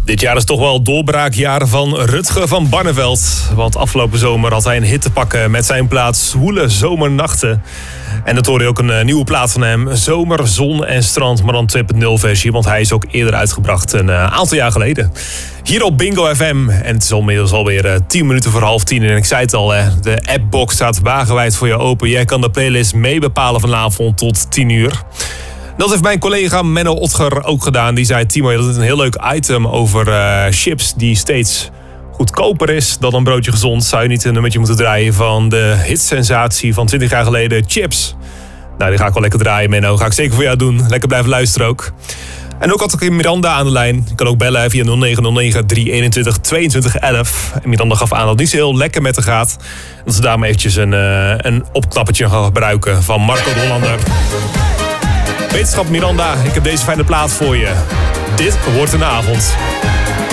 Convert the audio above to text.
Dit jaar is toch wel doorbraakjaar van Rutger van Barneveld. Want afgelopen zomer had hij een hit te pakken met zijn plaat Zwoele Zomernachten. En dat hoorde je ook een nieuwe plaat van hem. Zomer, zon en strand, maar dan 2.0 versie. Want hij is ook eerder uitgebracht, een aantal jaar geleden. Hier op Bingo FM. En het is inmiddels alweer 10 minuten voor 9:30. En ik zei het al, de appbox staat wagenwijd voor je open. Jij kan de playlist meebepalen vanavond tot 10 uur. Dat heeft mijn collega Menno Otger ook gedaan. Die zei, Timo, dat is een heel leuk item over chips die steeds goedkoper is dan een broodje gezond. Zou je niet een nummertje moeten draaien van de hitsensatie van 20 jaar geleden, Chips? Nou, die ga ik wel lekker draaien, Menno. Ga ik zeker voor jou doen. Lekker blijven luisteren ook. En ook had ik Miranda aan de lijn. Je kan ook bellen via 0909 321 2211. En Miranda gaf aan dat het niet zo heel lekker met haar gaat. Dat ze daarom eventjes een opknappertje gaan gebruiken van Marco de Hollander. Wetenschap Miranda, ik heb deze fijne plaat voor je. Dit wordt een avond.